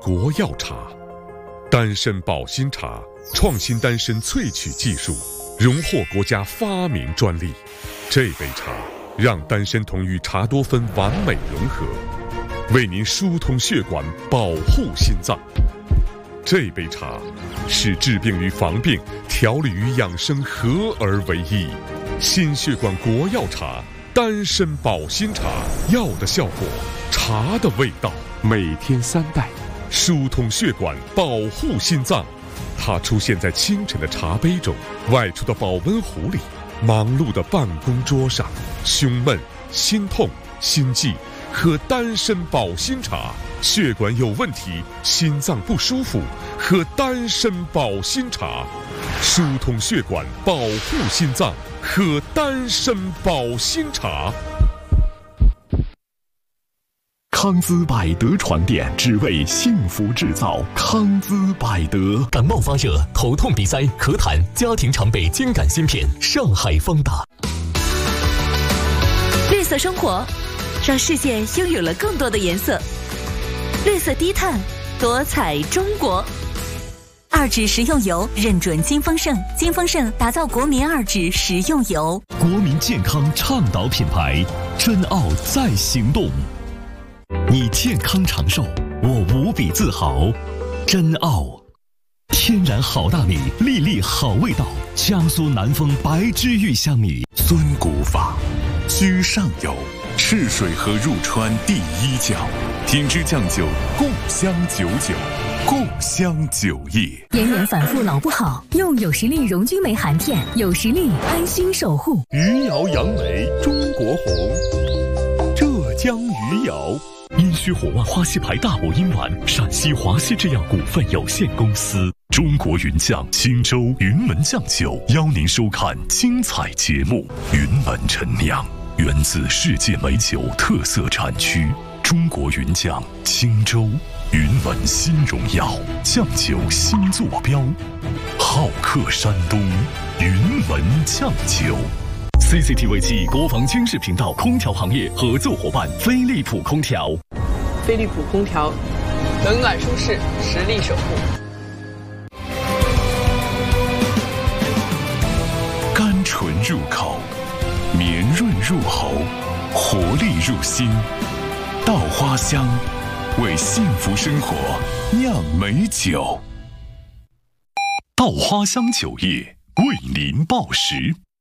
国药茶。丹参保心茶创新丹参萃取技术，荣获国家发明专利。这杯茶让丹参酮与茶多酚完美融合，为您疏通血管，保护心脏。这杯茶是治病与防病、调理与养生合而为一。心血管国药茶，丹参保心茶，药的效果，茶的味道。每天3袋，疏通血管，保护心脏。它出现在清晨的茶杯中，外出的保温壶里，忙碌的办公桌上。胸闷、心痛、心悸，喝丹参保心茶。血管有问题，心脏不舒服，喝丹参保心茶。疏通血管，保护心脏，喝丹参保心茶。 康姿百德床垫，只为幸福制造。康姿百德。 感冒发热、头痛鼻塞、咳痰，家庭常备肩感芯片，上海方达。 绿色生活，让世界拥有了更多的颜色。绿色低碳，多彩中国。2指食用油认准金丰盛，金丰盛打造国民2指食用油， 国民健康倡导品牌，珍奥在行动。你健康长寿，我无比自豪。珍奥，天然好大米，粒粒好味道。江苏南丰白之玉香米， 遵古法，居上游，赤水河入川第1角，品质酱酒，故乡99，故乡酒业。 延年反复老不好，用有实力荣君梅含片，有实力安心守护。 余姚杨梅，中国红，浙江余姚。 阴虚火旺花溪牌大补阴丸，陕西华西制药股份有限公司。中国云酱青州云门酱酒，邀您收看精彩节目。云门陈酿，源自世界美酒特色产区。中国云酱青州云门新荣耀，酱酒新坐标，好客山东云门酱酒。CCTV 暨国防军事频道空调行业合作伙伴飞利浦空调。 飞利浦空调，冷暖舒适，实力守护。 甘醇入口，绵润入喉，活力入心。稻花香，为幸福生活酿美酒。稻花香酒业为您报时。